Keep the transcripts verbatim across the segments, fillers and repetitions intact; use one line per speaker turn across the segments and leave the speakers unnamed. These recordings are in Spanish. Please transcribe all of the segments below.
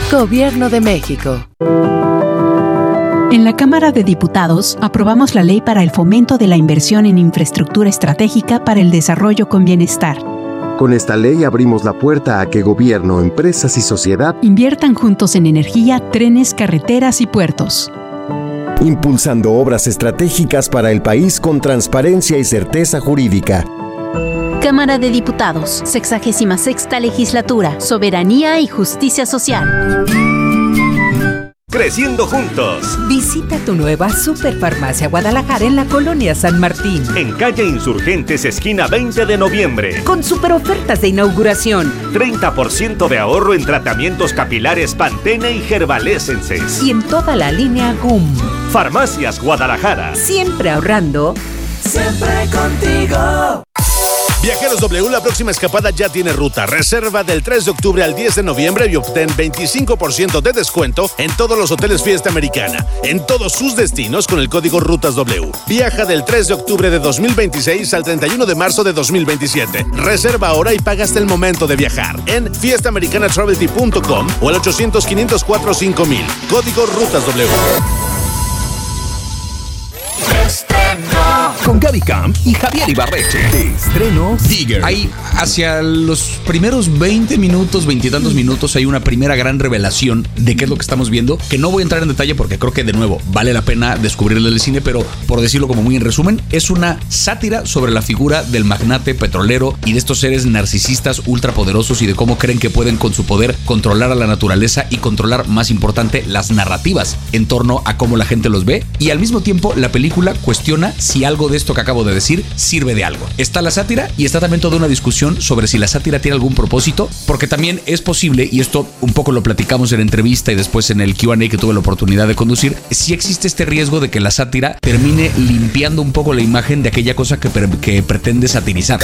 Gobierno de México.
En la Cámara de Diputados aprobamos la ley para el fomento de la inversión en infraestructura estratégica para el desarrollo con bienestar.
Con esta ley abrimos la puerta a que gobierno, empresas y sociedad
inviertan juntos en energía, trenes, carreteras y puertos.
Impulsando obras estratégicas para el país con transparencia y certeza jurídica.
Cámara de Diputados, sexagésima sexta legislatura, soberanía y justicia social.
Creciendo juntos.
Visita tu nueva Superfarmacia Guadalajara en la colonia San Martín.
En calle Insurgentes, esquina veinte de noviembre.
Con super ofertas de inauguración.
treinta por ciento de ahorro en tratamientos capilares Pantene y Herbal-Essences.
Y en toda la línea G U M.
Farmacias Guadalajara.
Siempre ahorrando.
Siempre contigo.
Viajeros W, la próxima escapada ya tiene ruta. Reserva del tres de octubre al diez de noviembre y obtén veinticinco por ciento de descuento en todos los hoteles Fiesta Americana, en todos sus destinos con el código Rutas W. Viaja del tres de octubre de dos mil veintiséis al treinta y uno de marzo de dos mil veintisiete. Reserva ahora y paga hasta el momento de viajar en fiesta americana travelty punto com o al ochocientos, quinientos cuatro, cinco mil. Código Rutas W.
Con Gaby Camp y Javier Ibarreche. De estreno Digger.
Hay hacia los primeros veinte minutos, veintitantos minutos, hay una primera gran revelación de qué es lo que estamos viendo, que no voy a entrar en detalle porque creo que de nuevo vale la pena descubrirlo del cine, pero por decirlo como muy en resumen, es una sátira sobre la figura del magnate petrolero y de estos seres narcisistas ultrapoderosos y de cómo creen que pueden con su poder controlar a la naturaleza y controlar, más importante, las narrativas en torno a cómo la gente los ve, y al mismo tiempo la película cuestiona si algo de esto que acabo de decir sirve de algo. Está la sátira y está también toda una discusión sobre si la sátira tiene algún propósito, porque también es posible, y esto un poco lo platicamos en la entrevista y después en el Q and A que tuve la oportunidad de conducir, si existe este riesgo de que la sátira termine limpiando un poco la imagen de aquella cosa que, pre- que pretende satirizar.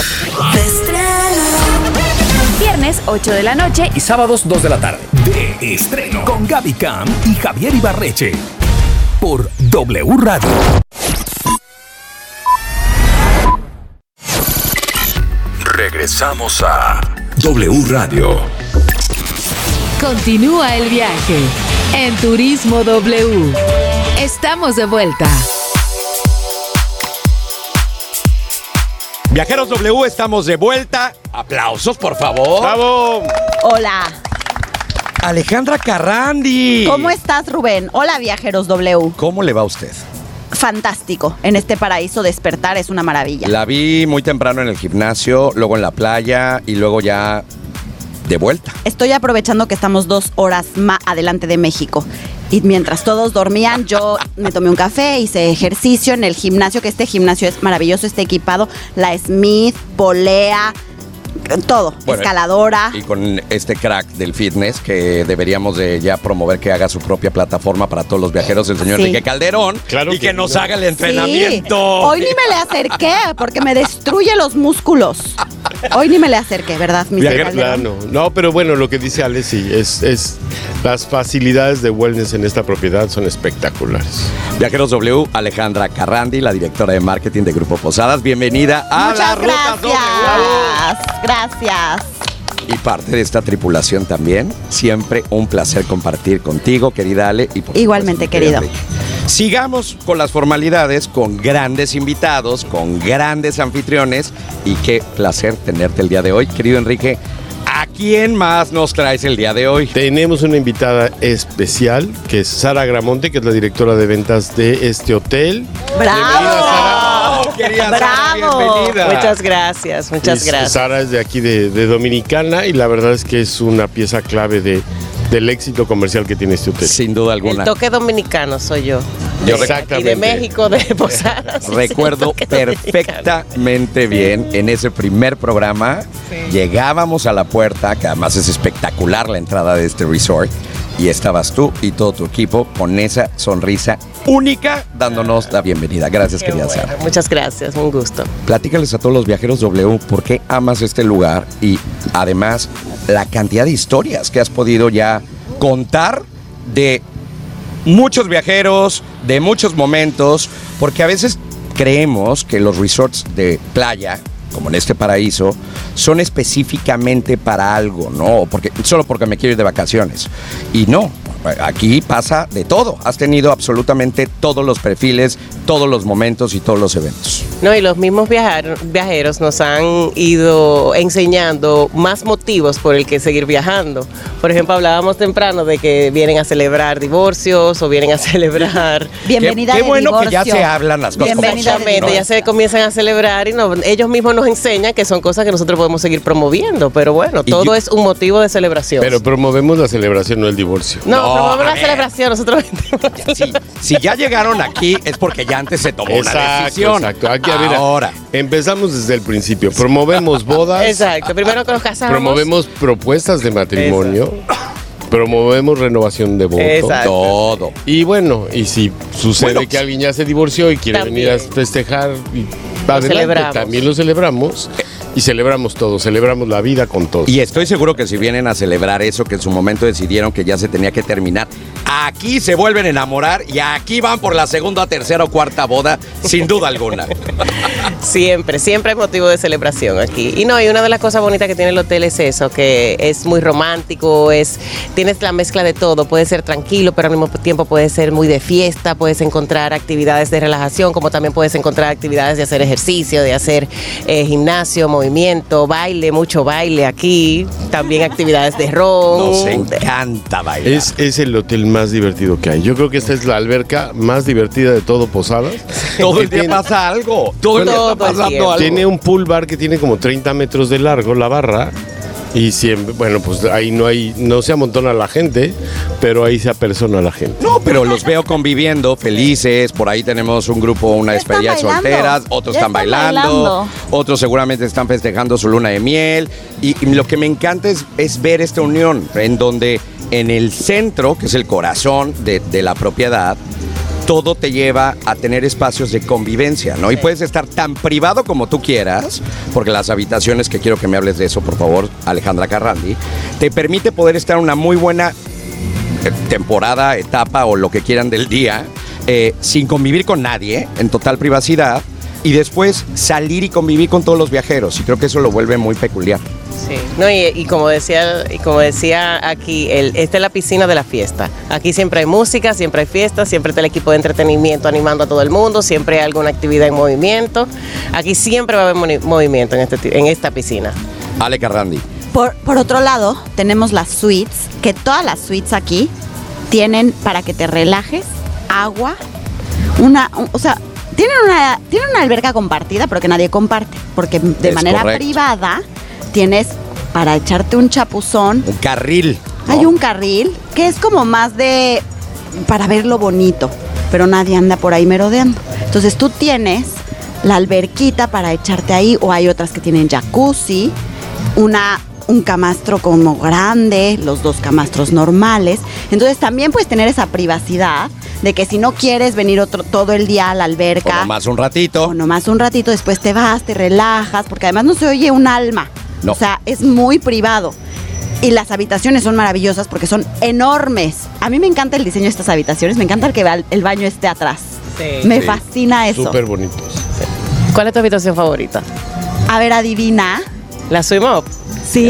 Viernes ocho de la noche
y sábados dos de la tarde. De estreno con Gaby Camp y Javier Ibarreche. Por W Radio. Regresamos a W Radio.
Continúa el viaje en Turismo W. Estamos de vuelta.
Viajeros W, estamos de vuelta. Aplausos, por favor.
¡Bravo!
Hola.
Alejandra Carrandi.
¿Cómo estás, Rubén? Hola, Viajeros W.
¿Cómo le va a usted?
Fantástico. En este paraíso despertar es una maravilla.
La vi muy temprano en el gimnasio, luego en la playa y luego ya de vuelta.
Estoy aprovechando que estamos dos horas más adelante de México. Y mientras todos dormían, yo me tomé un café, hice ejercicio en el gimnasio, que este gimnasio es maravilloso, está equipado. La Smith, polea, todo, bueno, escaladora.
Y con este crack del fitness que deberíamos de ya promover que haga su propia plataforma para todos los viajeros, el señor sí. Enrique Calderón, claro y que, que nos no. haga el entrenamiento.
Sí. Hoy ni me le acerqué porque me destruye los músculos. Hoy ni me le acerqué, ¿verdad, mi
Viajer, claro. No, pero bueno, lo que dice Ale, sí, es, es las facilidades de wellness en esta propiedad son espectaculares.
Viajeros W, Alejandra Carrandi, la directora de marketing de Grupo Posadas, bienvenida a
Muchas
la Ruta W.
Gracias.
Y parte de esta tripulación también, siempre un placer compartir contigo, querida Ale. Y por
igualmente,
supuesto,
querido.
Enrique. Sigamos con las formalidades, con grandes invitados, con grandes anfitriones. Y qué placer tenerte el día de hoy, querido Enrique. ¿A quién más nos traes el día de hoy?
Tenemos una invitada especial, que es Sara Gramonte, que es la directora de ventas de este hotel.
¡Bravo!
Bienvenida, Sara.
Querida
¡Bravo!
Sara, bienvenida.
Muchas gracias, muchas
y
gracias.
Sara es de aquí, de, de Dominicana, y la verdad es que es una pieza clave de, del éxito comercial que tiene este hotel.
Sin duda alguna.
El toque dominicano soy yo.
Yo
Exactamente.
Y de México, de Posadas.
Recuerdo perfectamente bien en ese primer programa. Sí. Llegábamos a la puerta, que además es espectacular la entrada de este resort, y estabas tú y todo tu equipo con esa sonrisa única dándonos la bienvenida. Gracias, Qué querida bueno. Sara.
Muchas gracias, un gusto.
Platícales a todos los viajeros W por qué amas este lugar y además la cantidad de historias que has podido ya contar de muchos viajeros, de muchos momentos, porque a veces creemos que los resorts de playa como en este paraíso, son específicamente para algo, ¿no? Porque, solo porque me quiero ir de vacaciones. Y no, aquí pasa de todo. Has tenido absolutamente todos los perfiles, todos los momentos y todos los eventos.
No, y los mismos viajar, viajeros nos han ido enseñando más motivos por el que seguir viajando. Por ejemplo, hablábamos temprano de que vienen a celebrar divorcios o vienen a celebrar...
Bienvenida
Qué, qué
de
bueno
divorcio.
que ya se hablan las cosas.
Exactamente, ya se comienzan a celebrar y no, ellos mismos nos enseñan que son cosas que nosotros podemos seguir promoviendo. Pero bueno, todo
yo,
es un motivo de celebración.
Pero promovemos la celebración, no el divorcio.
No, no promovemos la celebración, nosotros...
Si, si ya llegaron aquí es porque ya antes se tomó
exacto,
una decisión.
Exacto, aquí, mira,
ahora.
Empezamos desde el principio. Promovemos bodas.
Exacto, primero que nos casamos.
Promovemos propuestas de matrimonio. Exacto. Promovemos renovación de voto.
Exacto.
Todo.
Y bueno, y si sucede
bueno,
que alguien ya se divorció y quiere
también.
venir a festejar, y
Lo
adelante,
celebramos.
también lo celebramos. Y celebramos todo, celebramos la vida con todo.
Y estoy seguro que si vienen a celebrar eso que en su momento decidieron que ya se tenía que terminar, aquí se vuelven a enamorar y aquí van por la segunda, tercera o cuarta boda, sin duda alguna.
Siempre, siempre hay motivo de celebración aquí. Y no, y una de las cosas bonitas que tiene el hotel es eso, que es muy romántico, es tienes la mezcla de todo, puede ser tranquilo, pero al mismo tiempo puede ser muy de fiesta, puedes encontrar actividades de relajación, como también puedes encontrar actividades de hacer ejercicio, de hacer eh, gimnasio, movimiento, baile, mucho baile aquí, también actividades de ron.
Nos encanta bailar.
Es, es el hotel más divertido que hay. Yo creo que esta es la alberca más divertida de todo Posadas.
Todo el día tiene, pasa algo. Todo el día está pasando algo.
Tiene un pool bar que tiene como treinta metros de largo, la barra. Y siempre, bueno, pues ahí no hay, no se amontona la gente, pero ahí se apersona la gente.
No, pero los veo conviviendo, felices. Por ahí tenemos un grupo, una despedida de solteras, otros están, están bailando, bailando, otros seguramente están festejando su luna de miel. Y, y lo que me encanta es, es ver esta unión, en donde en el centro, que es el corazón de, de la propiedad, todo te lleva a tener espacios de convivencia, ¿no? Y puedes estar tan privado como tú quieras, porque las habitaciones, que quiero que me hables de eso, por favor, Alejandra Carrandi, te permite poder estar en una muy buena temporada, etapa o lo que quieran del día, eh, sin convivir con nadie, en total privacidad, y después salir y convivir con todos los viajeros. Y creo que eso lo vuelve muy peculiar.
Sí, no, y, y como decía, y como decía aquí, el, esta es la piscina de la fiesta. Aquí siempre hay música, siempre hay fiesta, siempre está el equipo de entretenimiento animando a todo el mundo, siempre hay alguna actividad en movimiento. Aquí siempre va a haber movimiento en, este, en esta piscina.
Ale Carrandi.
Por, por otro lado, tenemos las suites, que todas las suites aquí tienen para que te relajes, agua, una, o sea, tienen una, tienen una alberca compartida, pero que nadie comparte, porque de es manera correcto. privada tienes para echarte un chapuzón.
Un carril.
¿No? Hay un carril que es como más de para ver lo bonito, pero nadie anda por ahí merodeando. Entonces tú tienes la alberquita para echarte ahí, o hay otras que tienen jacuzzi, una, un camastro como grande, los dos camastros normales. Entonces también puedes tener esa privacidad de que si no quieres venir otro, todo el día a la alberca.
O nomás un ratito.
O nomás un ratito, después te vas, te relajas, porque además no se oye un alma. No. O sea, es muy privado. Y las habitaciones son maravillosas porque son enormes. A mí me encanta el diseño de estas habitaciones. Me encanta que el baño esté atrás. Sí, me sí. fascina eso.
Súper bonitos.
Sí. ¿Cuál es tu habitación favorita?
A ver, adivina.
La Swim Up.
Sí,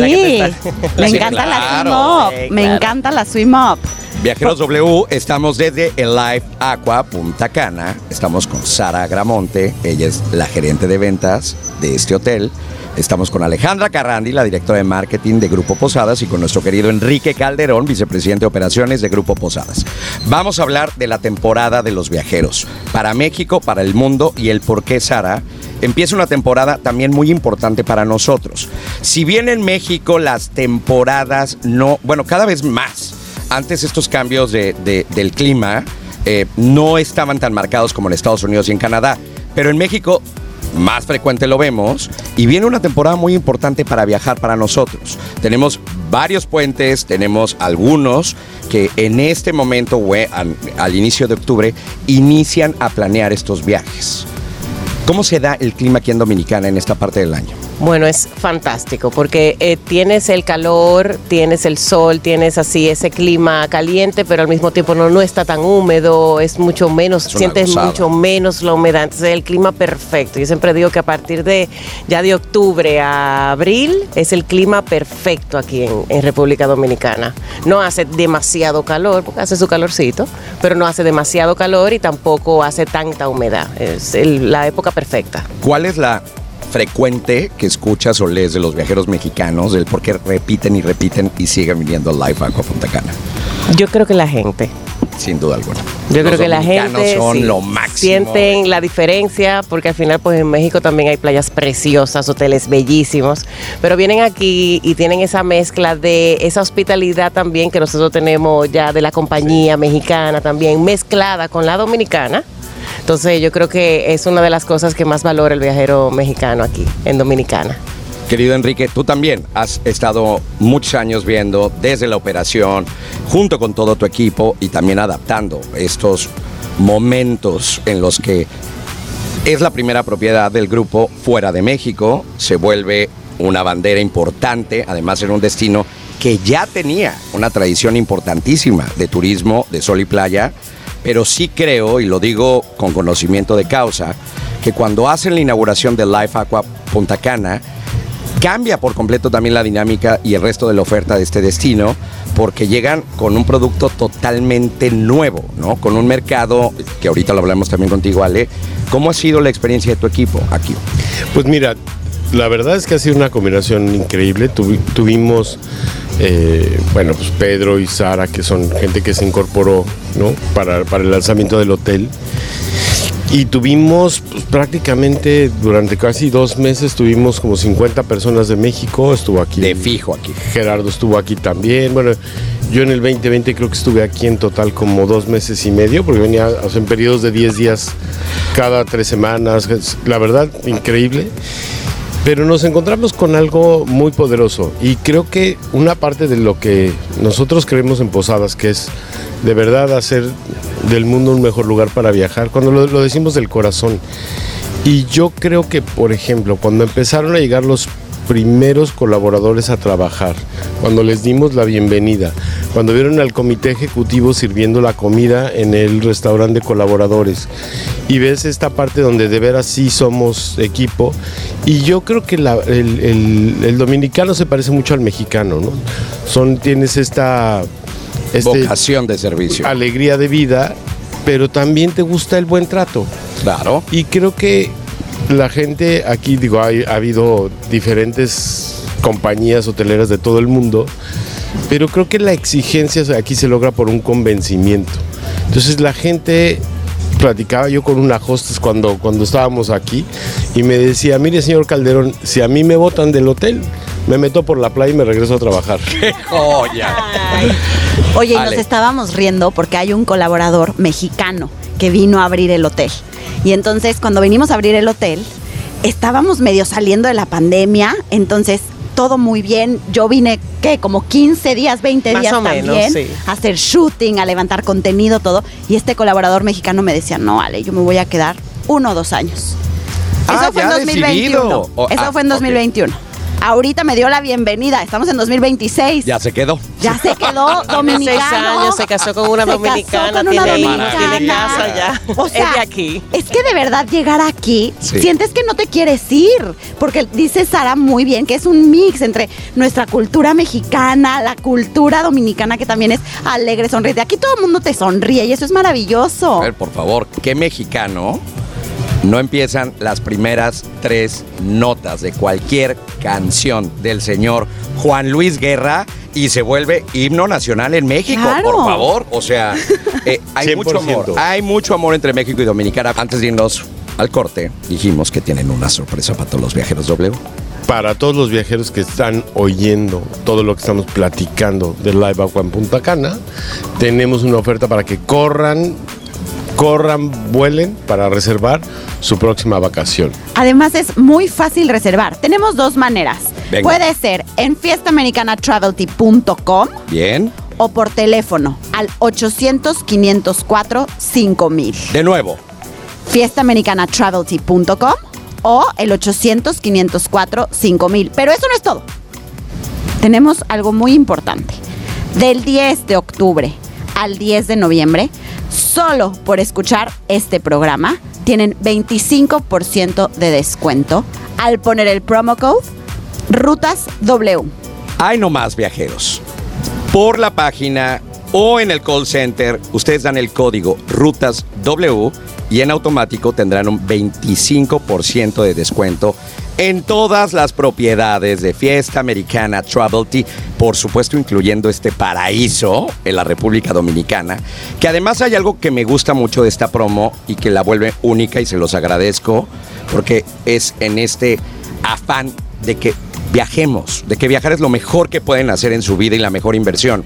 me encanta claro. la Swim Up. Sí, me claro. encanta la Swim Up.
Viajeros W, estamos desde el Live Aqua Punta Cana. Estamos con Sara Gramonte. Ella es la gerente de ventas de este hotel. Estamos con Alejandra Carrandi, la directora de marketing de Grupo Posadas, y con nuestro querido Enrique Calderón, vicepresidente de operaciones de Grupo Posadas. Vamos a hablar de la temporada de los viajeros para México, para el mundo, y el por qué, Sara, empieza una temporada también muy importante para nosotros. Si bien en México las temporadas no, bueno, cada vez más, antes estos cambios de, de, del clima eh, no estaban tan marcados como en Estados Unidos y en Canadá, pero en México más frecuente lo vemos, y viene una temporada muy importante para viajar para nosotros. Tenemos varios puentes, tenemos algunos que en este momento, we, al, al inicio de octubre, inician a planear estos viajes. ¿Cómo se da el clima aquí en Dominicana en esta parte del año?
Bueno, es fantástico porque eh, tienes el calor, tienes el sol, tienes así ese clima caliente, pero al mismo tiempo no, no está tan húmedo, es mucho menos,
Es una
sientes
gozada.
mucho menos la humedad, entonces el clima perfecto. Yo siempre digo que a partir de ya de octubre a abril es el clima perfecto aquí en, en República Dominicana. No hace demasiado calor, porque hace su calorcito, pero no hace demasiado calor y tampoco hace tanta humedad. Es el- la época perfecta.
¿Cuál es la frecuente que escuchas o lees de los viajeros mexicanos, del por qué repiten y repiten y siguen viniendo al Live Aqua Punta Cana?
Yo creo que la gente.
Sin duda alguna.
Yo
Los
creo que la
dominicanos
gente
son
sí,
lo máximo.
sienten la diferencia porque al final pues en México también hay playas preciosas, hoteles bellísimos, pero vienen aquí y tienen esa mezcla de esa hospitalidad también que nosotros tenemos ya de la compañía mexicana también mezclada con la dominicana. Entonces yo creo que es una de las cosas que más valora el viajero mexicano aquí en Dominicana.
Querido Enrique, tú también has estado muchos años viendo desde la operación, junto con todo tu equipo y también adaptando estos momentos en los que es la primera propiedad del grupo fuera de México, se vuelve una bandera importante, además en un destino que ya tenía una tradición importantísima de turismo, de sol y playa, pero sí creo, y lo digo con conocimiento de causa, que cuando hacen la inauguración del Live Aqua Punta Cana, cambia por completo también la dinámica y el resto de la oferta de este destino, porque llegan con un producto totalmente nuevo, ¿no? Con un mercado, que ahorita lo hablamos también contigo, Ale. ¿Cómo ha sido la experiencia de tu equipo aquí?
Pues mira, la verdad es que ha sido una combinación increíble. Tuvi- tuvimos, eh, bueno, pues Pedro y Sara, que son gente que se incorporó, ¿no? Para, para el lanzamiento del hotel. Y tuvimos pues, prácticamente durante casi dos meses tuvimos como cincuenta personas de México. Estuvo aquí.
De fijo aquí.
Gerardo estuvo aquí también. Bueno, yo en el veinte veinte creo que estuve aquí en total como dos meses y medio, porque venía o sea, en periodos de diez días cada tres semanas. La verdad, increíble. Pero nos encontramos con algo muy poderoso y creo que una parte de lo que nosotros creemos en Posadas, que es de verdad hacer del mundo un mejor lugar para viajar, cuando lo, lo decimos del corazón. Y yo creo que, por ejemplo, cuando empezaron a llegar los primeros colaboradores a trabajar, cuando les dimos la bienvenida, cuando vieron al comité ejecutivo sirviendo la comida en el restaurante de colaboradores y ves esta parte donde de veras sí somos equipo, y yo creo que la- el, el- el dominicano se parece mucho al mexicano, ¿no? Son, tienes esta este-
Vocación de servicio.
alegría de vida, pero también te gusta el buen trato.
Claro.
Y creo que la gente aquí, digo, hay- ha habido diferentes compañías hoteleras de todo el mundo, pero creo que la exigencia aquí se logra por un convencimiento. Entonces la gente, platicaba yo con una hostess cuando, cuando estábamos aquí y me decía, mire señor Calderón, si a mí me botan del hotel, me meto por la playa y me regreso a trabajar.
¡Qué joya!
Oye, y nos
Ale.
estábamos riendo porque hay un colaborador mexicano que vino a abrir el hotel. Y entonces, cuando venimos a abrir el hotel, estábamos medio saliendo de la pandemia, entonces todo muy bien. Yo vine, ¿qué? Como quince días, veinte
Más
días
o menos,
también,
sí.
a hacer shooting, a levantar contenido, todo. Y este colaborador mexicano me decía, no, Ale, yo me voy a quedar uno o dos años.
Ah,
Eso fue en
ya
dos mil veintiuno.
decidido. O-
Eso
ah,
fue en dos mil veintiuno. Ahorita me dio la bienvenida, estamos en dos mil veintiséis.
Ya se quedó.
Ya se quedó
Tiene
dominicano.
seis años, se casó con una
Se casó
dominicana,
con una
tiene hijos,
dominicana.
tiene casa ya.
O sea,
es de aquí.
Es que de verdad llegar aquí,
Sí.
sientes que no te quieres ir, porque dice Sara muy bien que es un mix entre nuestra cultura mexicana, la cultura dominicana, que también es alegre, sonríe. Aquí todo el mundo te sonríe y eso es maravilloso.
A ver, por favor, ¿qué mexicano no empiezan las primeras tres notas de cualquier canción del señor Juan Luis Guerra y se vuelve himno nacional en México?
Claro.
Por favor, o sea, eh, hay
cien
mucho
por
amor,
ciento.
hay mucho amor entre México y Dominicana. Antes de irnos al corte, dijimos que tienen una sorpresa para todos los viajeros W.
Para todos los viajeros que están oyendo todo lo que estamos platicando del Live Aqua en Punta Cana, tenemos una oferta para que corran, corran, vuelen para reservar su próxima vacación.
Además es muy fácil reservar. Tenemos dos maneras.
Venga.
Puede ser en fiesta americana travel tea punto com
Bien,
o por teléfono al ochocientos, quinientos cuatro, cinco mil.
de nuevo,
fiesta americana travel tea punto com o el ochocientos, quinientos cuatro, cinco mil. Pero eso no es todo. Tenemos algo muy importante. Del diez de octubre al diez de noviembre, solo por escuchar este programa, tienen veinticinco por ciento de descuento al poner el promo code Rutas W.
Hay no más, viajeros. Por la página o en el call center, ustedes dan el código Rutas W y en automático tendrán un veinticinco por ciento de descuento en todas las propiedades de Fiesta Americana Travel Tea, por supuesto incluyendo este paraíso en la República Dominicana, que además hay algo que me gusta mucho de esta promo y que la vuelve única y se los agradezco, porque es en este afán de que viajemos, de que viajar es lo mejor que pueden hacer en su vida y la mejor inversión.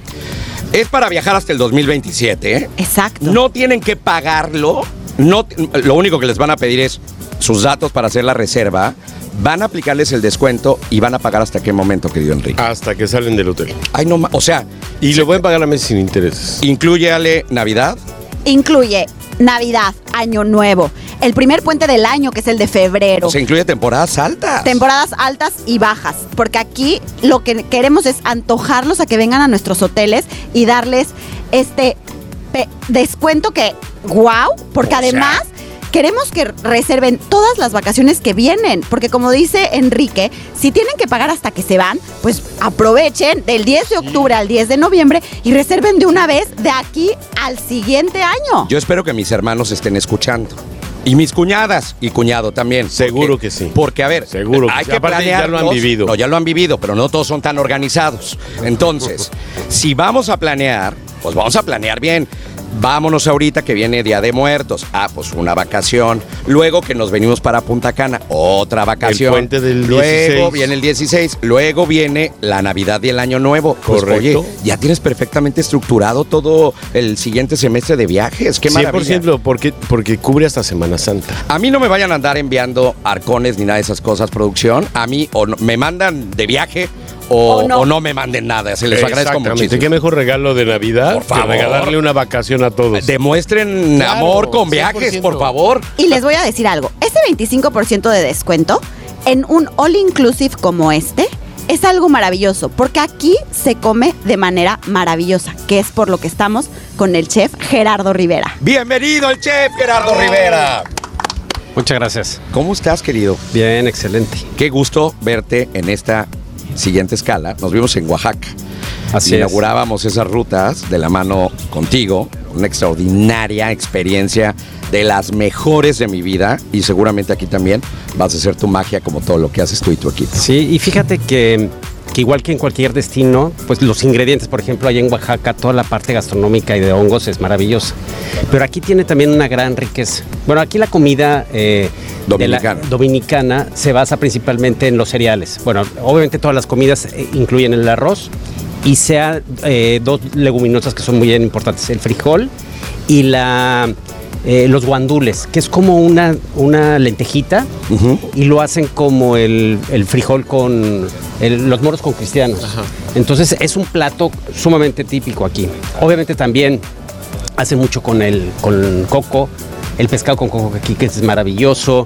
Es para viajar hasta el dos mil veintisiete, ¿eh?
Exacto.
No tienen que pagarlo, no, lo único que les van a pedir es sus datos para hacer la reserva, van a aplicarles el descuento y van a pagar hasta qué momento, querido Enrique.
Hasta que salen del hotel.
Ay, no, o sea...
Y lo pueden pagar a meses sin intereses.
¿Incluyale Navidad?
Incluye Navidad, Año Nuevo, el primer puente del año, que es el de febrero.
O sea, incluye temporadas altas.
Temporadas altas y bajas, porque aquí lo que queremos es antojarlos a que vengan a nuestros hoteles y darles este pe- descuento que, wow, porque o sea, además... queremos que reserven todas las vacaciones que vienen, porque como dice Enrique, si tienen que pagar hasta que se van, pues aprovechen del diez de octubre al diez de noviembre y reserven de una vez de aquí al siguiente año.
Yo espero que mis hermanos estén escuchando. Y mis cuñadas y cuñado también.
Seguro
porque,
que sí.
Porque, a ver,
seguro
hay
que,
que
aparte
planearlos.
ya lo han vivido.
No, ya lo han vivido, pero no todos son tan organizados. Entonces, si vamos a planear, pues vamos a planear bien. Vámonos ahorita que viene Día de Muertos. Ah, pues una vacación. Luego que nos venimos para Punta Cana, otra vacación.
El puente del
Luego
dieciséis.
viene el dieciséis. Luego viene la Navidad y el Año Nuevo. Pues,
correcto.
Oye, ya tienes perfectamente estructurado todo el siguiente semestre de viajes. Qué maravilla.
cien por ciento porque, porque cubre hasta Semana Santa.
A mí no me vayan a andar enviando arcones ni nada de esas cosas, producción. A mí o no, me mandan de viaje o, o, no. o no me manden nada. Se les agradezco muchísimo.
Qué mejor regalo de Navidad
por favor,
que regalarle una vacación a todos.
Demuestren claro, amor con viajes, cien por ciento. Por favor.
Y les voy a decir algo. Ese veinticinco por ciento de descuento en un all inclusive como este es algo maravilloso, porque aquí se come de manera maravillosa, que es por lo que estamos con el chef Gerardo Rivera.
Bienvenido el chef Gerardo oh. Rivera.
Muchas gracias.
¿Cómo estás, querido?
Bien, excelente.
Qué gusto verte en esta siguiente escala. Nos vimos en Oaxaca.
Así
Inaugurábamos es. esas rutas de la mano contigo. Una extraordinaria experiencia, de las mejores de mi vida, y seguramente aquí también vas a hacer tu magia como todo lo que haces tú y tu equipo.
Sí, y fíjate que, que igual que en cualquier destino, pues los ingredientes, por ejemplo, allá en Oaxaca, toda la parte gastronómica y de hongos es maravillosa. Pero aquí tiene también una gran riqueza. Bueno, aquí la comida eh,
dominicana.
De la, dominicana se basa principalmente en los cereales. Bueno, obviamente todas las comidas eh, incluyen el arroz, y sea eh, dos leguminosas que son muy bien importantes, el frijol y la eh, los guandules, que es como una, una lentejita, uh-huh. y lo hacen como el, el frijol con el, los moros con cristianos. Ajá. Entonces es un plato sumamente típico aquí. Obviamente también hacen mucho con el con coco, el pescado con coco aquí, que es maravilloso.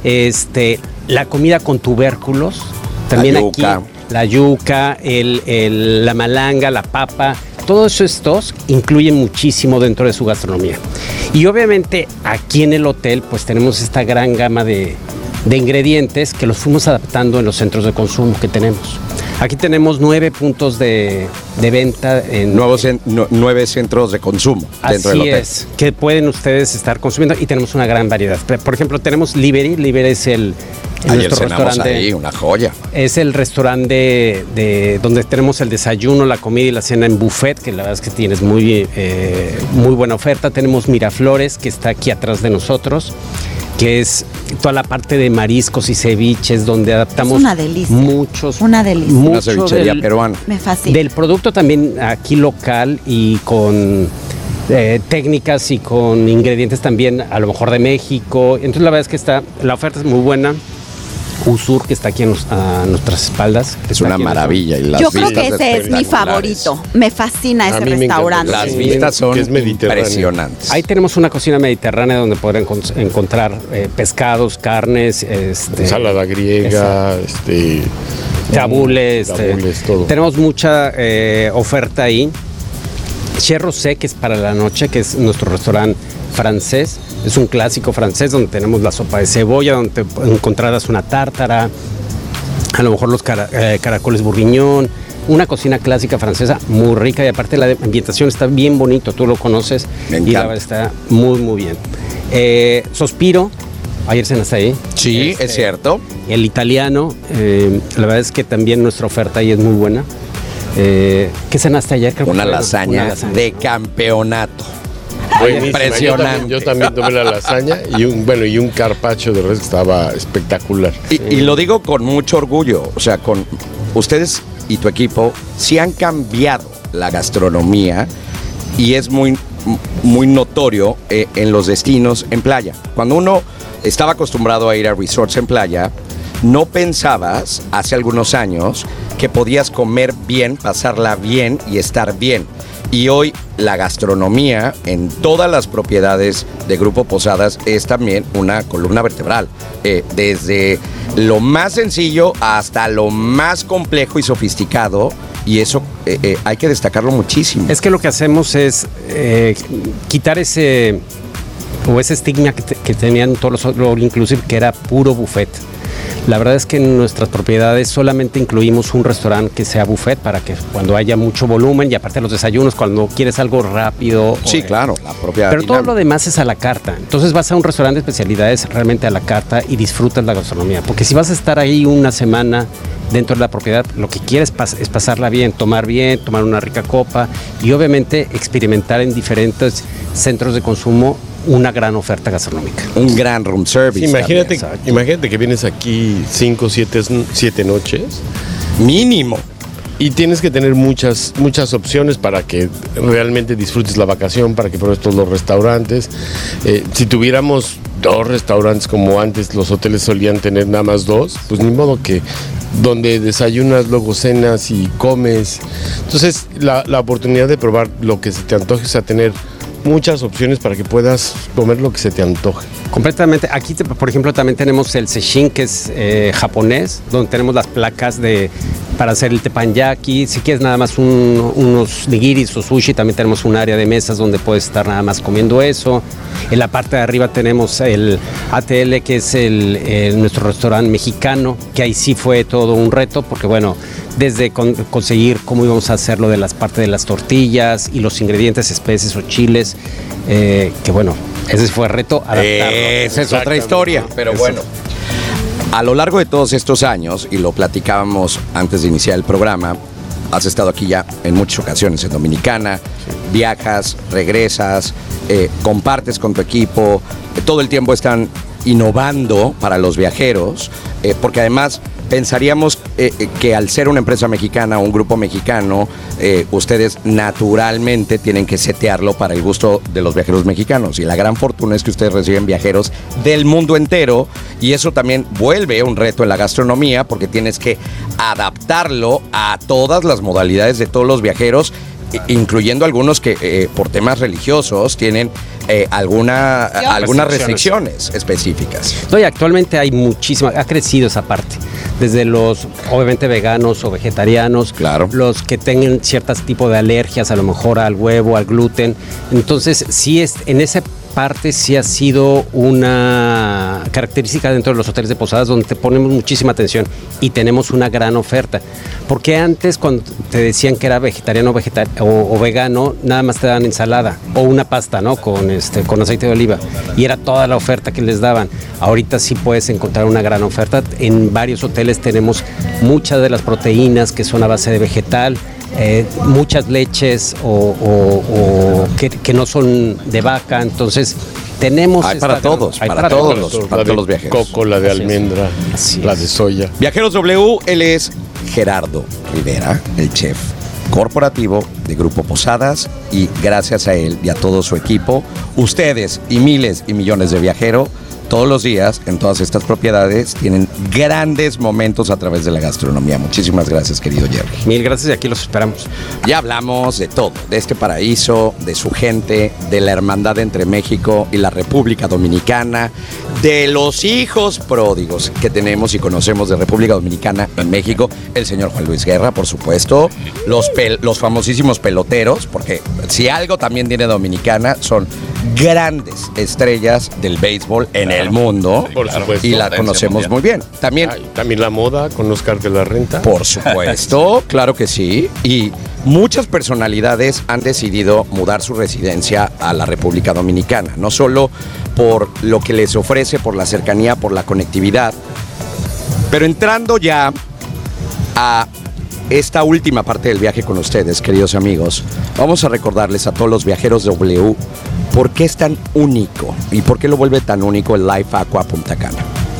Este, la comida con tubérculos, también
la yuca.
Aquí. La yuca, el, el, la malanga, la papa, todos estos incluyen muchísimo dentro de su gastronomía. Y obviamente aquí en el hotel pues tenemos esta gran gama de, de ingredientes que los fuimos adaptando en los centros de consumo que tenemos. Aquí tenemos nueve puntos de, de venta. En,
Nuevos en, no, nueve centros de consumo dentro del hotel.
Así es, que pueden ustedes estar consumiendo, y tenemos una gran variedad. Por ejemplo, tenemos Liberty. Liberty es el, el
nuestro restaurante. Ahí, una joya.
Es el restaurante de, de, donde tenemos el desayuno, la comida y la cena en buffet, que la verdad es que tienes muy, eh, muy buena oferta. Tenemos Miraflores, que está aquí atrás de nosotros, que es toda la parte de mariscos y ceviches, donde adaptamos
es una delicia.
muchos
una delicia.
mucho
una cevichería
del,
peruana.
Me fascina.
Del producto también aquí local y con eh, técnicas y con ingredientes también a lo mejor de México. Entonces la verdad es que está, la oferta es muy buena. Usur, que está aquí en, a nuestras espaldas.
Es una maravilla. Y las
Yo creo que ese es mi favorito. Me fascina ese restaurante.
Las vistas son impresionantes.
Ahí tenemos una cocina mediterránea donde podrán encont- encontrar eh, pescados, carnes, este,
ensalada griega, este,
tabules.
tabules,
este,
todo.
Tenemos mucha eh, oferta ahí. Chez Rosé, que es para la noche, que es nuestro restaurante francés. Es un clásico francés donde tenemos la sopa de cebolla, donde te encontrarás una tártara, a lo mejor los cara, eh, caracoles bourguignon, una cocina clásica francesa muy rica y aparte la ambientación está bien bonito, tú lo conoces y la verdad está muy muy bien. Eh, Sospiro, ayer cenaste ahí.
Sí,
este,
es cierto.
El italiano, eh, la verdad es que también nuestra oferta ahí es muy buena. Eh, ¿Qué cenaste ayer? Creo
una,
que
lasaña
una lasaña
de campeonato.
Buenísima.
Impresionante.
Yo también, yo también tomé la lasaña y un, bueno, y un carpaccio de res que estaba espectacular.
Y, y lo digo con mucho orgullo, o sea, con ustedes y tu equipo sí han cambiado la gastronomía y es muy, muy notorio eh, en los destinos en playa. Cuando uno estaba acostumbrado a ir a resorts en playa, no pensabas hace algunos años que podías comer bien, pasarla bien y estar bien. Y hoy la gastronomía en todas las propiedades de Grupo Posadas es también una columna vertebral. Eh, desde lo más sencillo hasta lo más complejo y sofisticado. Y eso eh, eh, hay que destacarlo muchísimo.
Es que lo que hacemos es eh, quitar ese o ese estigma que, te, que tenían todos los all inclusive, que era puro buffet. La verdad es que en nuestras propiedades solamente incluimos un restaurante que sea buffet para que cuando haya mucho volumen y aparte los desayunos, cuando quieres algo rápido.
Sí,
o,
claro, la propia
Pero
dinámica.
todo lo demás es a la carta. Entonces vas a un restaurante de especialidades realmente a la carta y disfrutas la gastronomía. Porque si vas a estar ahí una semana dentro de la propiedad, lo que quieres pas- es pasarla bien, tomar bien, tomar una rica copa y obviamente experimentar en diferentes centros de consumo una gran oferta gastronómica.
Un gran room service.
Sí, imagínate,
también.
imagínate que vienes aquí cinco, siete, siete noches.
Mínimo.
Y tienes que tener muchas, muchas opciones para que realmente disfrutes la vacación, para que pruebes todos los restaurantes. Eh, si tuviéramos dos restaurantes como antes los hoteles solían tener nada más dos, pues ni modo que donde desayunas, luego cenas y comes. Entonces la, la oportunidad de probar lo que se te antoje, o sea, tener muchas opciones para que puedas comer lo que se te antoje.
Completamente. Aquí, te- por ejemplo, también tenemos el sesshin, que es eh, japonés, donde tenemos las placas de para hacer el teppanyaki. Si quieres nada más un- unos nigiris o sushi, también tenemos un área de mesas donde puedes estar nada más comiendo eso. En la parte de arriba tenemos el A T L, que es el, el- nuestro restaurante mexicano, que ahí sí fue todo un reto, porque bueno, desde con- conseguir cómo íbamos a hacerlo de las partes de las tortillas y los ingredientes, especies o chiles, eh, que bueno, ese fue el reto, adaptarlo.
Esa es otra historia, pero
Eso.
bueno. A lo largo de todos estos años, y lo platicábamos antes de iniciar el programa, has estado aquí ya en muchas ocasiones en Dominicana, viajas, regresas, eh, compartes con tu equipo, eh, todo el tiempo están innovando para los viajeros, eh, porque además pensaríamos eh, eh, que al ser una empresa mexicana o un grupo mexicano, eh, ustedes naturalmente tienen que setearlo para el gusto de los viajeros mexicanos. Y la gran fortuna es que ustedes reciben viajeros del mundo entero y eso también vuelve un reto en la gastronomía porque tienes que adaptarlo a todas las modalidades de todos los viajeros, incluyendo algunos que eh, por temas religiosos tienen eh, alguna, algunas restricciones específicas.
No, y actualmente hay muchísima, ha crecido esa parte. Desde los, obviamente, veganos o vegetarianos,
claro,
los que tengan ciertos tipos de alergias, a lo mejor al huevo, al gluten. Entonces, sí es, en esa parte sí ha sido una característica dentro de los hoteles de posadas donde te ponemos muchísima atención y tenemos una gran oferta. Porque antes, cuando te decían que era vegetariano vegetar o, o vegano, nada más te daban ensalada o una pasta, ¿no? Con, este, con aceite de oliva. Y era toda la oferta que les daban. Ahorita sí puedes encontrar una gran oferta. En varios hoteles tenemos muchas de las proteínas que son a base de vegetal. Eh, muchas leches o, o, o que, que no son de vaca, entonces tenemos
hay para
esta-
todos,
hay
para, todos, los, para todos los viajeros.
Coco, la de almendra, la de soya.
Viajeros W, él es Gerardo Rivera, el chef corporativo de Grupo Posadas, y gracias a él y a todo su equipo, ustedes y miles y millones de viajeros todos los días en todas estas propiedades tienen grandes momentos a través de la gastronomía. Muchísimas gracias, querido Jerry.
Mil gracias y aquí los esperamos.
Ya hablamos de todo, de este paraíso, de su gente, de la hermandad entre México y la República Dominicana, de los hijos pródigos que tenemos y conocemos de República Dominicana en México, el señor Juan Luis Guerra, por supuesto, los, pel- los famosísimos peloteros, porque si algo también tiene Dominicana son grandes estrellas del béisbol en el mundo.
Por supuesto.
Y la conocemos muy bien. También,
Ay, también la moda con Oscar de la Renta.
por supuesto, claro que sí. Y muchas personalidades han decidido mudar su residencia a la República Dominicana, no solo por lo que les ofrece, por la cercanía, por la conectividad, pero entrando ya a esta última parte del viaje con ustedes, queridos amigos, vamos a recordarles a todos los viajeros W por qué es tan único y por qué lo vuelve tan único el Life Aqua Punta Cana.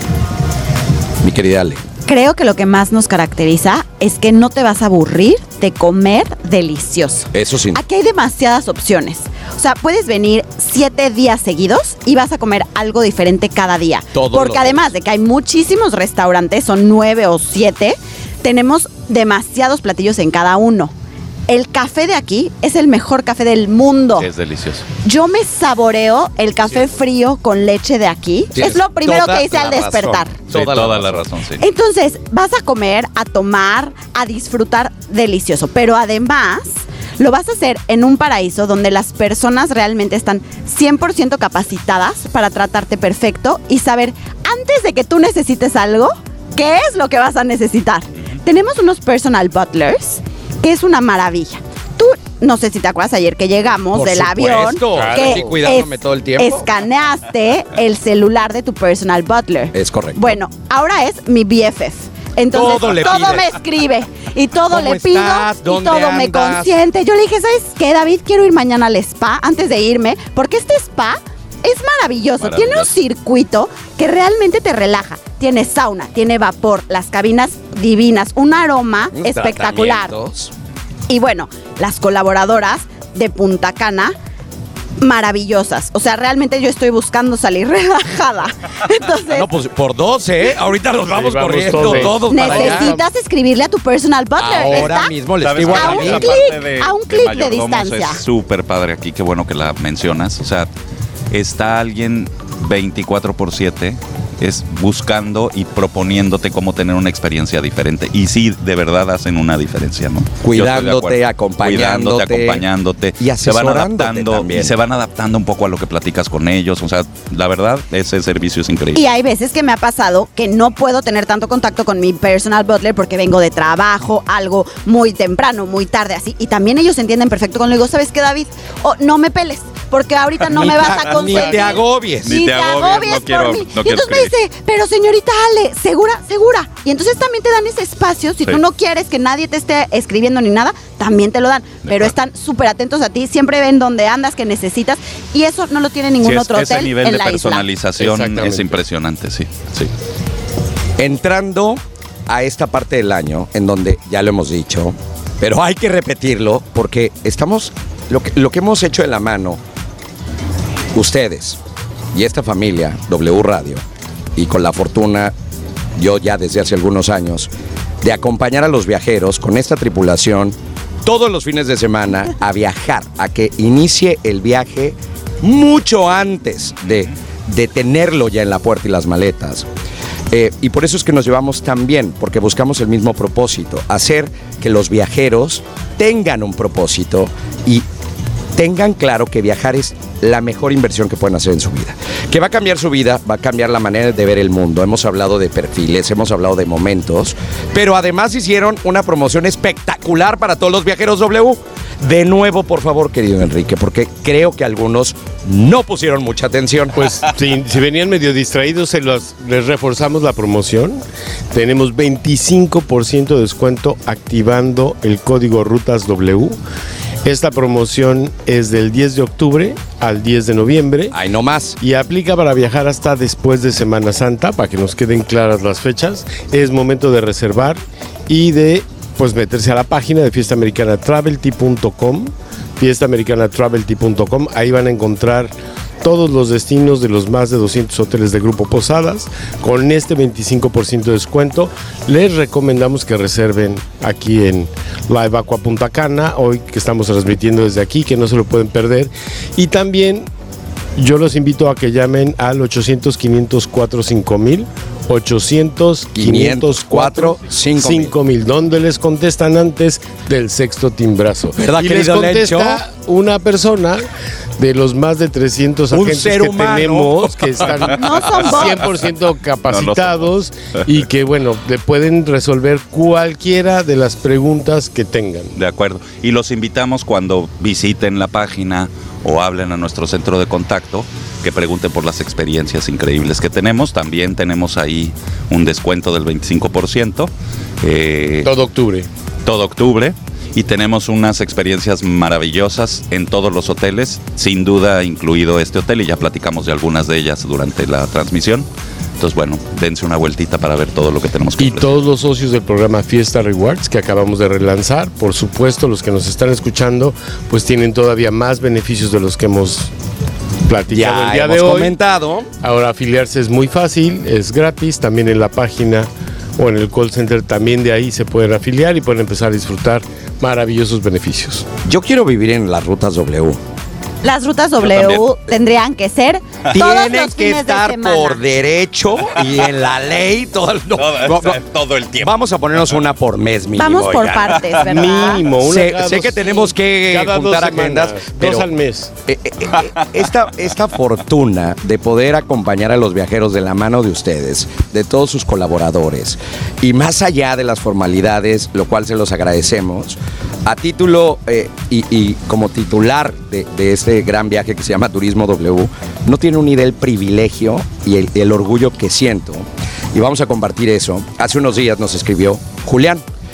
Mi querida Ale.
Creo que lo que más nos caracteriza es que no te vas a aburrir de comer delicioso.
Eso sí.
Aquí hay demasiadas opciones. O sea, puedes venir siete días seguidos y vas a comer algo diferente cada día.
Todos
Porque
los
además de que hay muchísimos restaurantes, son nueve o siete, tenemos demasiados platillos en cada uno. El café de aquí es el mejor café del mundo.
Es delicioso.
Yo me saboreo el café frío con leche de aquí.
Tienes
es lo primero
toda
que hice
la
al despertar.
razón. Sí, toda, toda la razón, sí.
Entonces, vas a comer, a tomar, a disfrutar delicioso. Pero además, lo vas a hacer en un paraíso donde las personas realmente están cien por ciento capacitadas para tratarte perfecto y saber, antes de que tú necesites algo, qué es lo que vas a necesitar. Tenemos unos personal butlers, que es una maravilla. Tú, no sé si te acuerdas ayer que llegamos
Por
del
supuesto,
avión,
claro,
que
sí, cuidándome todo el tiempo.
escaneaste el celular de tu personal butler.
Es correcto.
Bueno, ahora es mi B F F. Entonces,
Todo le
todo
pides.
me escribe y todo
¿Cómo
le pido
estás?
y
¿Dónde
todo me
andas?
consiente. Yo le dije, ¿sabes qué, David? Quiero ir mañana al spa antes de irme, porque este spa es maravilloso.
Maravilloso.
Tiene un circuito que realmente te relaja. Tiene sauna, tiene vapor, las cabinas divinas, un aroma espectacular.
Tratamientos.
Y bueno, las colaboradoras de Punta Cana, maravillosas. O sea, realmente yo estoy buscando salir relajada. Entonces,
No, pues por dos, ¿eh? Ahorita nos vamos,
Sí, vamos
corriendo
todos.
todos para allá.
necesitas escribirle a tu personal butler.
Ahora
Está
mismo le
¿Sabes
estoy
qué?
a un
guardando.
La
clic,
parte de-
a un
de
clic de
mayordomos
distancia.
Es súper padre aquí, qué bueno que la mencionas. O sea, está alguien veinticuatro por siete es buscando y proponiéndote cómo tener una experiencia diferente. Y sí, de verdad hacen una diferencia, ¿no? Yo estoy de
Cuidándote,
acuerdo.
acompañándote.
Cuidándote, acompañándote.
Y
se van
asesorándote
adaptando
también.
y se van adaptando un poco a lo que platicas con ellos. O sea, la verdad, ese servicio es increíble.
Y hay veces que me ha pasado que no puedo tener tanto contacto con mi personal butler porque vengo de trabajo, algo muy temprano, muy tarde, así. Y también ellos entienden perfecto cuando le digo, ¿sabes qué, David? Oh, no me peles, porque ahorita no
Ni
me
te-
vas a
ni
conseguir.
te agobies.
Ni,
Ni
te
te agobies,
agobies
no
por
quiero-
mí.
no
y
quiero
entonces me dice, pero señorita Ale, ¿segura? ¿Segura? Y entonces también te dan ese espacio. Si
Sí.
tú no quieres que nadie te esté escribiendo ni nada, también te lo dan. Pero
acuerdo.
están súper atentos a ti, siempre ven dónde andas, que necesitas. Y eso no lo tiene ningún
Sí, es-
otro
ese
hotel
nivel
en
de
la isla.
personalización
Exactamente.
es impresionante, sí. sí.
Entrando a esta parte del año, en donde ya lo hemos dicho, pero hay que repetirlo porque estamos, lo que, lo que hemos hecho de la mano, ustedes y esta familia, W Radio, y con la fortuna, yo ya desde hace algunos años, de acompañar a los viajeros con esta tripulación todos los fines de semana a viajar, a que inicie el viaje mucho antes de, de tenerlo ya en la puerta y las maletas. Eh, y por eso es que nos llevamos tan bien, porque buscamos el mismo propósito, hacer que los viajeros tengan un propósito y tengan claro que viajar es la mejor inversión que pueden hacer en su vida. Que va a cambiar su vida, va a cambiar la manera de ver el mundo. Hemos hablado de perfiles, hemos hablado de momentos, pero además hicieron una promoción espectacular para todos los viajeros W. De nuevo, por favor, querido Enrique, porque creo que algunos no pusieron mucha atención.
Pues si, si venían medio distraídos, se los, les reforzamos la promoción. Tenemos veinticinco por ciento de descuento activando el código Rutas W. Esta promoción es del diez de octubre al diez de noviembre.
Ay, no más.
Y aplica para viajar hasta después de Semana Santa, para que nos queden claras las fechas. Es momento de reservar y de pues meterse a la página de fiesta americana travel t punto com, fiesta americana travel t punto com. Ahí van a encontrar todos los destinos de los más de doscientos hoteles de Grupo Posadas con este veinticinco por ciento de descuento. Les recomendamos que reserven aquí en Live Aqua Punta Cana, hoy que estamos transmitiendo desde aquí, que no se lo pueden perder. Y también yo los invito a que llamen al ochocientos, quinientos cuatro, cinco mil, ochocientos, quinientos cuatro, cinco mil, donde les contestan antes del sexto timbrazo.
¿Verdad,
y les
querido
contesta
Lencho?
Una persona de los más de trescientos
Un
agentes
ser
que
humano.
tenemos, que están
No son bots.
cien por ciento capacitados
No, no son
y que, bueno, le pueden resolver cualquiera de las preguntas que tengan.
De acuerdo. Y los invitamos cuando visiten la página o hablen a nuestro centro de contacto, que pregunten por las experiencias increíbles que tenemos. También tenemos ahí un descuento del veinticinco por ciento. Eh,
todo octubre.
Todo octubre. Y tenemos unas experiencias maravillosas en todos los hoteles, sin duda incluido este hotel, y ya platicamos de algunas de ellas durante la transmisión. Entonces, bueno, dense una vueltita para ver todo lo que tenemos que
Y
ofrecer.
todos los socios del programa Fiesta Rewards que acabamos de relanzar, por supuesto, los que nos están escuchando, pues tienen todavía más beneficios de los que hemos platicado
Ya
el día
hemos
de hoy.
comentado.
Ahora afiliarse es muy fácil, es gratis, también en la página o en el call center también de ahí se pueden afiliar y pueden empezar a disfrutar maravillosos beneficios.
Yo quiero vivir en las rutas W.
Las rutas
Yo
W
también.
tendrían que ser todos
Tienen
los
que
fines de
estar
semana.
por derecho y en la ley todo el, no, no, no.
todo el tiempo.
Vamos a ponernos una por mes mínimo.
Vamos por
oigan.
partes, ¿verdad?
Mínimo, una
Sé,
cada
sé
dos-
que tenemos que
cada dos
juntar
semanas,
agendas,
dos
pero
al mes.
eh, eh, eh, esta, esta fortuna de poder acompañar a los viajeros de la mano de ustedes, de todos sus colaboradores, y más allá de las formalidades, lo cual se los agradecemos, a título eh, y, y como titular de, de este gran viaje que se llama Turismo W, no tiene una idea del privilegio y el, el orgullo que siento. Y vamos a compartir eso. Hace unos días nos escribió Julián.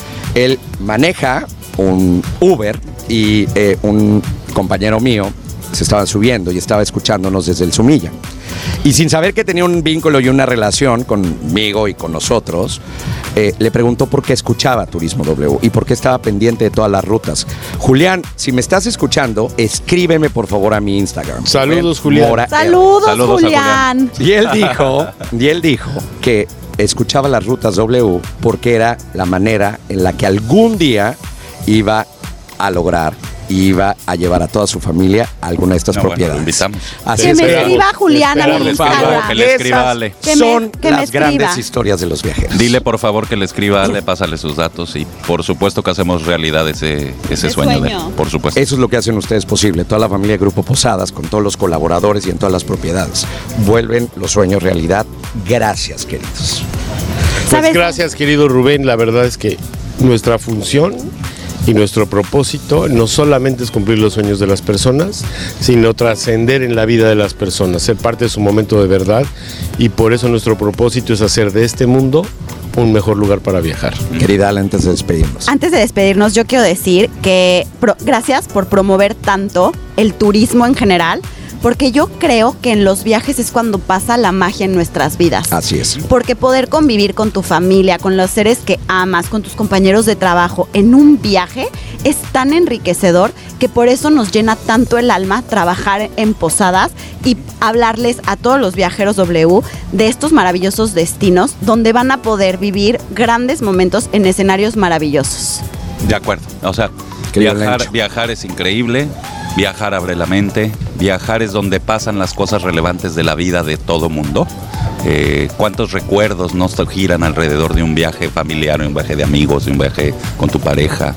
Él maneja un Uber y eh, un compañero mío se estaban subiendo y estaba escuchándonos desde el Sumilla. Y sin saber que tenía un vínculo y una relación conmigo y con nosotros, eh, le preguntó por qué escuchaba Turismo W y por qué estaba pendiente de todas las rutas. Julián, si me estás escuchando, escríbeme por favor a mi Instagram.
Saludos, Julián.
Mora-
Saludos,
Saludos a
Julián.
y él dijo, y él dijo que escuchaba las rutas W porque era la manera en la que algún día iba a lograr, iba a llevar a toda su familia a alguna de estas
No, bueno,
propiedades.
lo invitamos.
Así
Que
es.
me
esperamos,
escriba Julián a mi
esperamos.
Por favor,
Instagram.
que le escriba
Esas
Ale.
Que me-
son
que me
las grandes
escriba.
historias de los viajeros.
Dile por favor que le escriba a Ale, pásale sus datos y por supuesto que hacemos realidad ese, ese
Ese
sueño, de
sueño.
él, por supuesto.
Eso es lo que hacen ustedes posible. Toda la familia Grupo Posadas, con todos los colaboradores y en todas las propiedades. Vuelven los sueños realidad. Gracias, queridos.
Pues
¿Sabes?
gracias, querido Rubén. La verdad es que nuestra función y nuestro propósito no solamente es cumplir los sueños de las personas, sino trascender en la vida de las personas, ser parte de su momento de verdad, y por eso nuestro propósito es hacer de este mundo un mejor lugar para viajar.
Querida Ale, antes de despedirnos.
Antes de despedirnos, yo quiero decir que pro- gracias por promover tanto el turismo en general, porque yo creo que en los viajes es cuando pasa la magia en nuestras vidas.
Así es.
Porque poder convivir con tu familia, con los seres que amas, con tus compañeros de trabajo en un viaje es tan enriquecedor que por eso nos llena tanto el alma trabajar en Posadas y hablarles a todos los viajeros W de estos maravillosos destinos donde van a poder vivir grandes momentos en escenarios maravillosos.
De acuerdo. O sea,
Querido
viajar,
Lencho.
viajar es increíble, viajar abre la mente, viajar es donde pasan las cosas relevantes de la vida de todo mundo. Eh, ¿Cuántos recuerdos no se giran alrededor de un viaje familiar, de un viaje de amigos, de un viaje con tu pareja?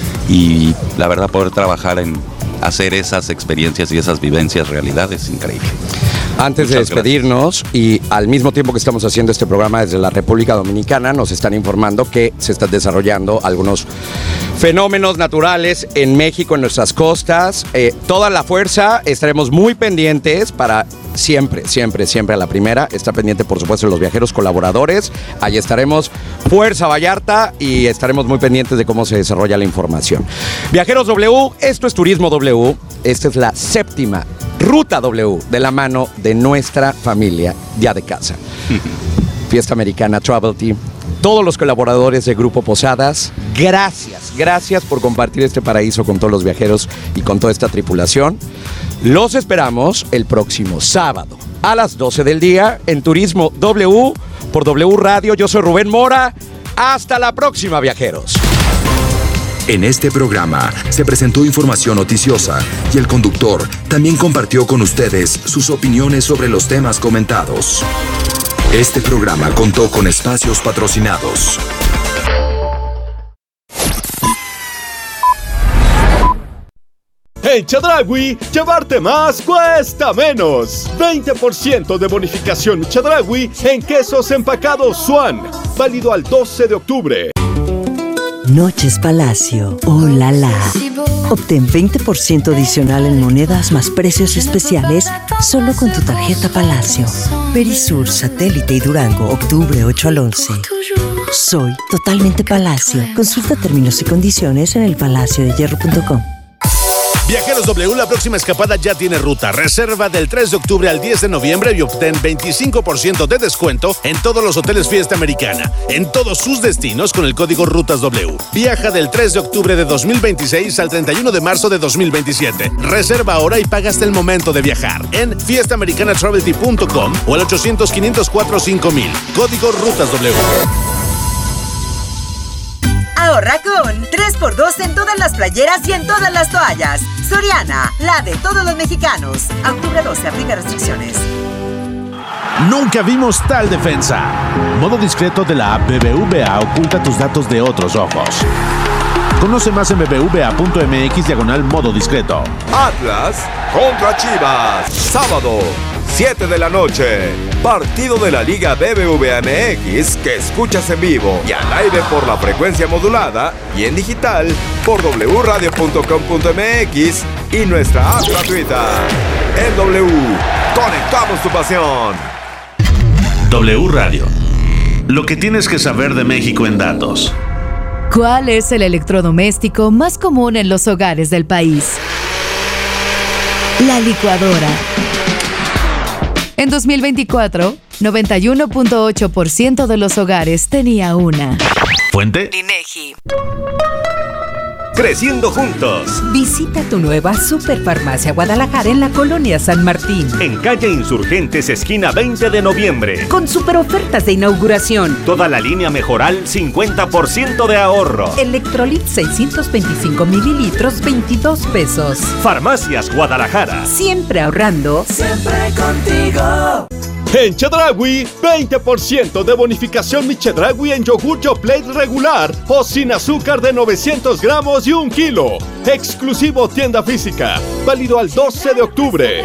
Y la verdad, poder trabajar en hacer esas experiencias y esas vivencias realidad es increíble.
Antes de
Muchas
despedirnos y al mismo tiempo que estamos haciendo este programa desde la República Dominicana, nos están informando que se están desarrollando algunos fenómenos naturales en México, en nuestras costas. Eh, toda la fuerza, estaremos muy pendientes para siempre, siempre, siempre a la primera. Está pendiente, por supuesto, de los viajeros colaboradores. Ahí estaremos, Fuerza Vallarta, y estaremos muy pendientes de cómo se desarrolla la información. Viajeros W, esto es Turismo W. Esta es la séptima Ruta W de la mano de nuestra familia ya de casa. Fiesta Americana Travel Team, todos los colaboradores de Grupo Posadas, gracias, gracias por compartir este paraíso con todos los viajeros y con toda esta tripulación. Los esperamos el próximo sábado a las doce del día en Turismo W por W Radio. Yo soy Rubén Mora. Hasta la próxima, viajeros.
En este programa se presentó información noticiosa y el conductor también compartió con ustedes sus opiniones sobre los temas comentados. Este programa contó con espacios patrocinados.
En Chedraui, llevarte más cuesta menos. veinte por ciento de bonificación Chedraui en quesos empacados Swan. Válido al doce de octubre.
Noches Palacio. ¡Oh, la la! Obtén veinte por ciento adicional en monedas más precios especiales solo con tu tarjeta Palacio. Perisur, Satélite y Durango, octubre ocho al once. Soy totalmente Palacio. Consulta términos y condiciones en el palacio de hierro punto com.
Viajeros W, la próxima escapada ya tiene ruta. Reserva del tres de octubre al diez de noviembre y obtén veinticinco por ciento de descuento en todos los hoteles Fiesta Americana, en todos sus destinos con el código Rutas W. Viaja del tres de octubre de dos mil veintiséis al treinta y uno de marzo de dos mil veintisiete. Reserva ahora y paga hasta el momento de viajar en fiesta americana travelty punto com o al ochocientos, quinientos cuatro, cinco mil. Código Rutas W.
Ahorra con tres por dos en todas las playeras y en todas las toallas. Soriana, la de todos los mexicanos. A octubre doce, aplica restricciones.
Nunca vimos tal defensa. Modo discreto de la app B B V A oculta tus datos de otros ojos. Conoce más en bbva.mx diagonal modo discreto.
Atlas contra Chivas. Sábado, siete de la noche. Partido de la Liga B B V A M X que escuchas en vivo y al aire por la frecuencia modulada y en digital por w radio punto com punto m x y nuestra app gratuita. En W, conectamos tu pasión.
W Radio. Lo que tienes que saber de México en datos.
¿Cuál es el electrodoméstico más común en los hogares del país? La licuadora. En dos mil veinticuatro, noventa y uno punto ocho por ciento de los hogares tenía una.
¿Fuente?
INEGI.
Creciendo juntos.
Visita tu nueva Superfarmacia Guadalajara en la Colonia San Martín.
En calle Insurgentes, esquina veinte de noviembre.
Con super ofertas de inauguración.
Toda la línea Mejoral, cincuenta por ciento de ahorro.
Electrolit seiscientos veinticinco mililitros, veintidós pesos.
Farmacias Guadalajara.
Siempre ahorrando.
Siempre contigo.
En Chedraui, veinte por ciento de bonificación mi Chedraui en yogur Yoplait regular o sin azúcar de novecientos gramos y un kilo. Exclusivo tienda física. Válido al doce de octubre.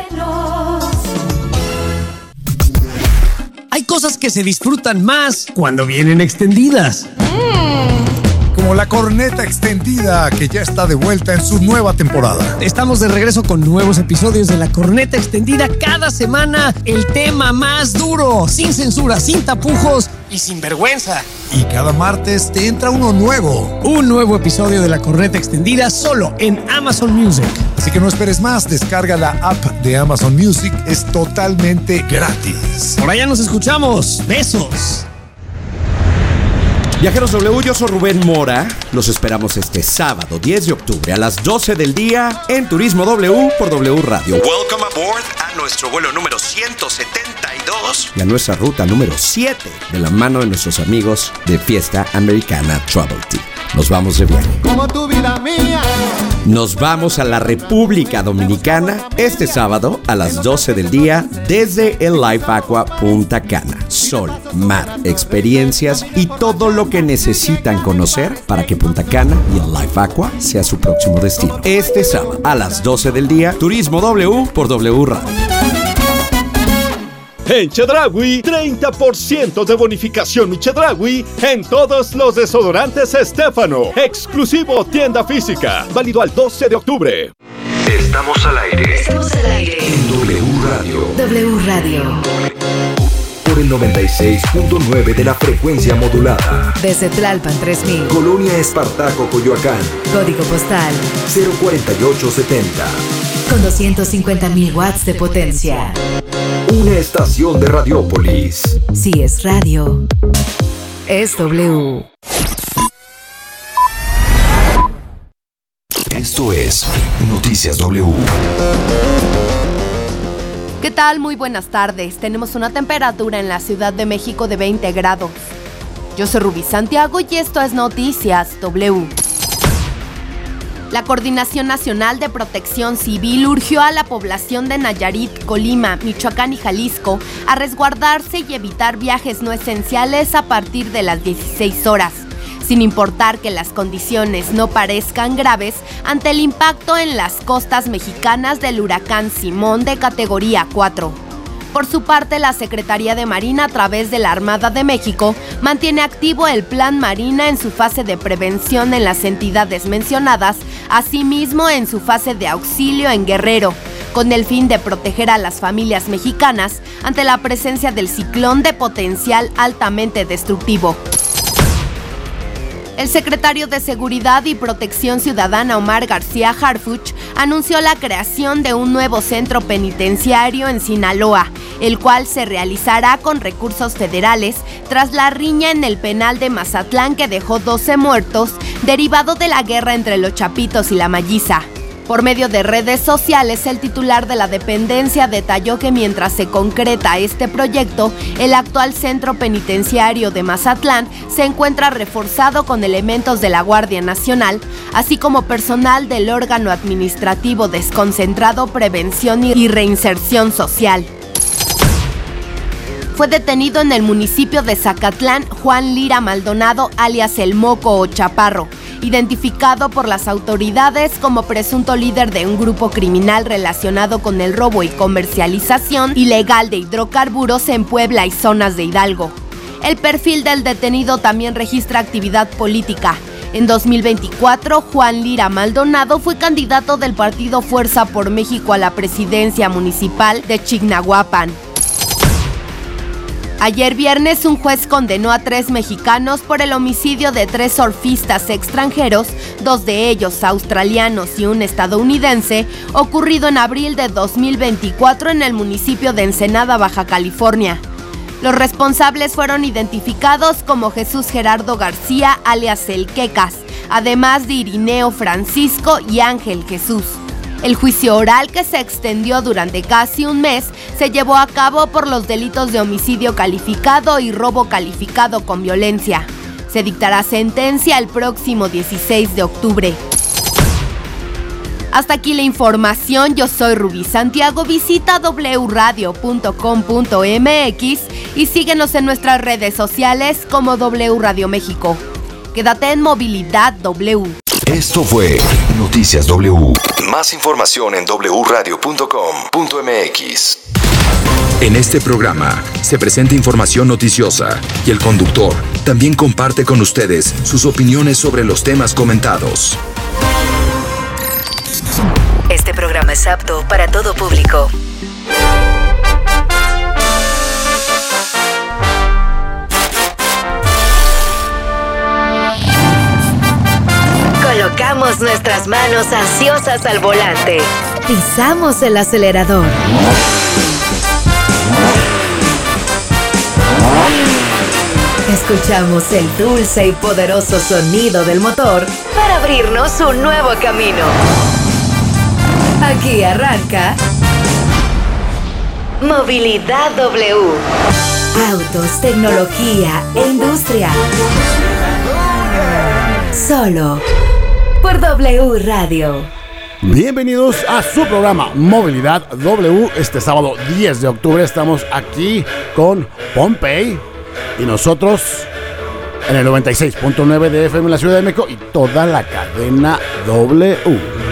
Hay cosas que se disfrutan más cuando vienen extendidas.
Como la corneta extendida que ya está de vuelta en su nueva temporada.
Estamos de regreso con nuevos episodios de la corneta extendida cada semana. El tema más duro, sin censura, sin tapujos y sin vergüenza.
Y cada martes te entra uno nuevo.
Un nuevo episodio de la corneta extendida solo en Amazon Music.
Así que no esperes más, descarga la app de Amazon Music, es totalmente gratis.
Por allá nos escuchamos. Besos.
Viajeros W, yo soy Rubén Mora. Los esperamos este sábado, diez de octubre, a las doce del día en Turismo W por W Radio.
Welcome aboard a nuestro vuelo número ciento setenta y dos.
Y a nuestra ruta número siete, de la mano de nuestros amigos de Fiesta Americana Travelty. Nos vamos de viaje.
Como tu vida mía.
Nos vamos a la República Dominicana este sábado a las doce del día desde el Life Aqua Punta Cana. Sol, mar, experiencias y todo lo que necesitan conocer para que Punta Cana y el Life Aqua sea su próximo destino. Este sábado a las doce del día, Turismo W por W Radio.
En Chedraui, treinta por ciento de bonificación mi Chedraui en todos los desodorantes Estéfano. Exclusivo tienda física. Válido al doce de octubre.
Estamos al aire.
Estamos al aire.
En W Radio.
W Radio.
Por el noventa y seis punto nueve de la frecuencia modulada.
Desde Tlalpan tres mil.
Colonia Espartaco, Coyoacán.
Código postal
cero cuarenta y ocho setenta.
Con doscientos cincuenta mil watts de potencia.
Una estación de Radiópolis.
Si es radio, es W.
Esto es Noticias W.
¿Qué tal? Muy buenas tardes. Tenemos una temperatura en la Ciudad de México de veinte grados. Yo soy Rubí Santiago y esto es Noticias W. La Coordinación Nacional de Protección Civil urgió a la población de Nayarit, Colima, Michoacán y Jalisco a resguardarse y evitar viajes no esenciales a partir de las dieciséis horas, sin importar que las condiciones no parezcan graves ante el impacto en las costas mexicanas del huracán Simón de categoría cuatro. Por su parte, la Secretaría de Marina, a través de la Armada de México, mantiene activo el Plan Marina en su fase de prevención en las entidades mencionadas, asimismo en su fase de auxilio en Guerrero, con el fin de proteger a las familias mexicanas ante la presencia del ciclón de potencial altamente destructivo. El secretario de Seguridad y Protección Ciudadana, Omar García Harfuch, anunció la creación de un nuevo centro penitenciario en Sinaloa, el cual se realizará con recursos federales tras la riña en el penal de Mazatlán que dejó doce muertos, derivado de la guerra entre los Chapitos y la Malliza. Por medio de redes sociales, el titular de la dependencia detalló que mientras se concreta este proyecto, el actual centro penitenciario de Mazatlán se encuentra reforzado con elementos de la Guardia Nacional, así como personal del órgano administrativo desconcentrado Prevención y Reinserción Social. Fue detenido en el municipio de Zacatlán Juan Lira Maldonado, alias El Moco o Chaparro, identificado por las autoridades como presunto líder de un grupo criminal relacionado con el robo y comercialización ilegal de hidrocarburos en Puebla y zonas de Hidalgo. El perfil del detenido también registra actividad política. En dos mil veinticuatro, Juan Lira Maldonado fue candidato del partido Fuerza por México a la presidencia municipal de Chignahuapan. Ayer viernes, un juez condenó a tres mexicanos por el homicidio de tres surfistas extranjeros, dos de ellos australianos y un estadounidense, ocurrido en abril de dos mil veinticuatro en el municipio de Ensenada, Baja California. Los responsables fueron identificados como Jesús Gerardo García, alias El Quecas, además de Irineo Francisco y Ángel Jesús. El juicio oral, que se extendió durante casi un mes, se llevó a cabo por los delitos de homicidio calificado y robo calificado con violencia. Se dictará sentencia el próximo dieciséis de octubre. Hasta aquí la información. Yo soy Rubí Santiago. Visita doble u radio punto com punto m x y síguenos en nuestras redes sociales como W Radio México. Quédate en Movilidad W.
Esto fue Noticias W. Más información en doble u radio punto com punto m x. En este programa se presenta información noticiosa y el conductor también comparte con ustedes sus opiniones sobre los temas comentados.
Este programa es apto para todo público. Colocamos nuestras manos ansiosas al volante.
Pisamos el acelerador. Escuchamos el dulce y poderoso sonido del motor
para abrirnos un nuevo camino.
Aquí arranca
Movilidad W.
Autos, tecnología e industria. Solo por W Radio.
Bienvenidos a su programa Movilidad W. Este sábado diez de octubre estamos aquí con Pompey y nosotros en el noventa y seis punto nueve de F M en la Ciudad de México y toda la cadena W.